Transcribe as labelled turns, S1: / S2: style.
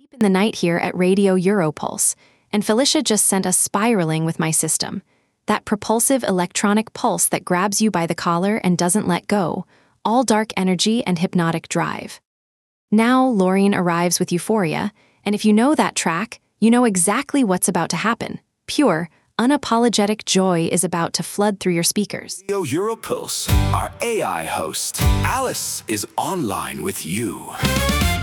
S1: Deep in the night here at Radio Europulse, and Felicia just sent us spiraling with my system. That propulsive electronic pulse that grabs you by the collar and doesn't let go, all dark energy and hypnotic drive. Now Loreen arrives with Euphoria, and if you know that track, you know exactly what's about to happen. Pure, unapologetic joy is about to flood through your speakers.
S2: Radio Europulse, our AI host, Alice, is online with you.